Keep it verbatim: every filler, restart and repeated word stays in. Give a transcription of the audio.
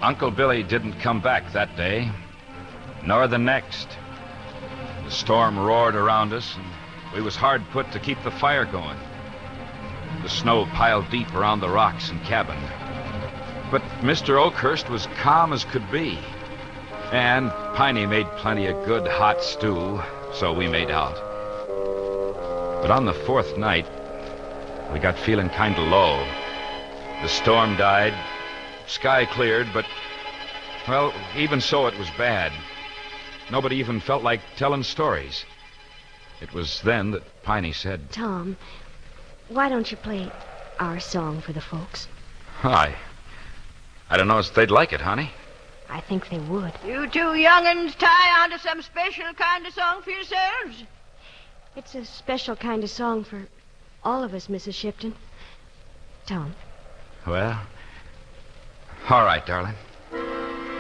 Uncle Billy didn't come back that day, nor the next. The storm roared around us, and we was hard put to keep the fire going. The snow piled deep around the rocks and cabin. But Mister Oakhurst was calm as could be. And Piney made plenty of good hot stew, so we made out. But on the fourth night, we got feeling kind of low. The storm died, sky cleared, but, well, even so it was bad. Nobody even felt like telling stories. It was then that Piney said, Tom, why don't you play our song for the folks? I, I don't know if they'd like it, honey. I think they would. You two young'uns tie on to some special kind of song for yourselves? It's a special kind of song for all of us, Missus Shipton. Tom. Well, all right, darling.